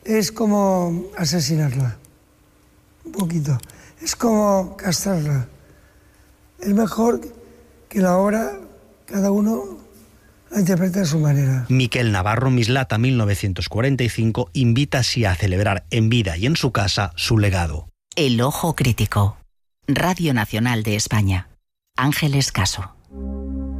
es como asesinarla, un poquito. Es como castrarla. Es mejor que la obra, cada uno la interpreta a su manera. Miquel Navarro Mislata, 1945, invita así a celebrar en vida y en su casa su legado. El ojo crítico. Radio Nacional de España. Ángeles Caso.